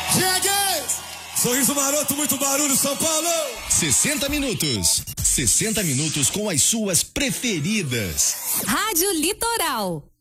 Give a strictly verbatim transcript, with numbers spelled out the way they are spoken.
Cheguei! Sorriso maroto, muito barulho, São Paulo! sessenta minutos. sessenta minutos com as suas preferidas. Rádio Litoral.